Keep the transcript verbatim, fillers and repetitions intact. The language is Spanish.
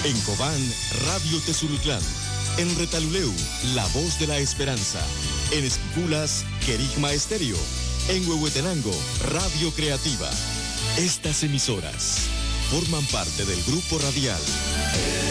En Cobán, Radio Tezulutlán. En Retaluleu, La Voz de la Esperanza. En Esquipulas, Querigma Estéreo. En Huehuetenango, Radio Creativa. Estas emisoras forman parte del Grupo Radial